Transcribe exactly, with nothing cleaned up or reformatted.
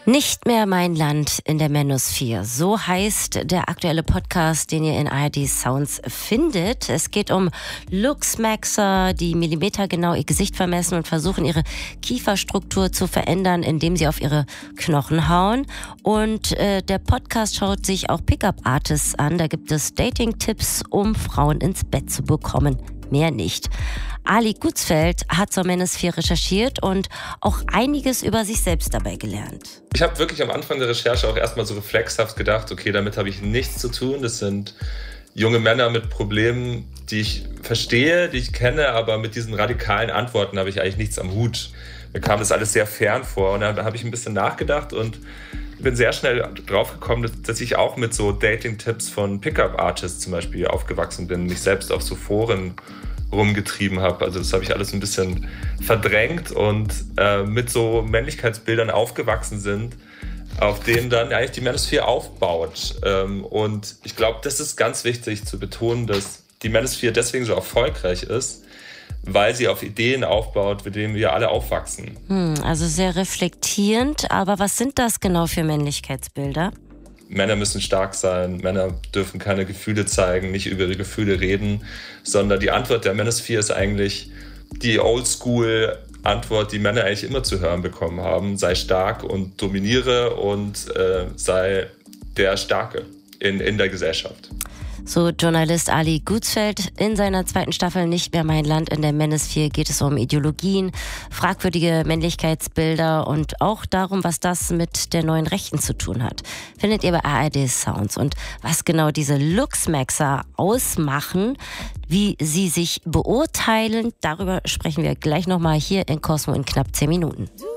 Nicht mehr mein Land in der Manosphere. So heißt der aktuelle Podcast, den ihr in A R D Sounds findet. Es geht um Luchsmaxer, die millimetergenau ihr Gesicht vermessen und versuchen, ihre Kieferstruktur zu verändern, indem sie auf ihre Knochen hauen. Und äh, der Podcast schaut sich auch Pickup-Artists an. Da gibt es Dating-Tipps, um Frauen ins Bett zu bekommen. Mehr nicht. Ali Gutzfeld hat zur Manosphere recherchiert und auch einiges über sich selbst dabei gelernt. Ich habe wirklich am Anfang der Recherche auch erstmal so reflexhaft gedacht, okay, damit habe ich nichts zu tun. Das sind junge Männer mit Problemen, die ich verstehe, die ich kenne, aber mit diesen radikalen Antworten habe ich eigentlich nichts am Hut. Mir kam das alles sehr fern vor und dann habe ich ein bisschen nachgedacht und bin sehr schnell drauf gekommen, dass ich auch mit so Dating-Tipps von Pickup-Artists zum Beispiel aufgewachsen bin, mich selbst auf so Foren rumgetrieben habe. Also das habe ich alles ein bisschen verdrängt und äh, mit so Männlichkeitsbildern aufgewachsen sind, auf denen dann eigentlich die Manosphere aufbaut. Ähm, und ich glaube, das ist ganz wichtig zu betonen, dass die Manosphere deswegen so erfolgreich ist, weil sie auf Ideen aufbaut, mit denen wir alle aufwachsen. Hm, also sehr reflektierend, aber was sind das genau für Männlichkeitsbilder? Männer müssen stark sein, Männer dürfen keine Gefühle zeigen, nicht über ihre Gefühle reden, sondern die Antwort der Manosphere ist eigentlich die Oldschool-Antwort, die Männer eigentlich immer zu hören bekommen haben. Sei stark und dominiere und äh, sei der Starke in, in der Gesellschaft. So Journalist Ali Gutzfeld. In seiner zweiten Staffel Nicht mehr mein Land in der Manosphere geht es um Ideologien, fragwürdige Männlichkeitsbilder und auch darum, was das mit der neuen Rechten zu tun hat. Findet ihr bei A R D Sounds. Und was genau diese Luchsmaxer ausmachen, wie sie sich beurteilen, darüber sprechen wir gleich nochmal hier in Cosmo in knapp zehn Minuten.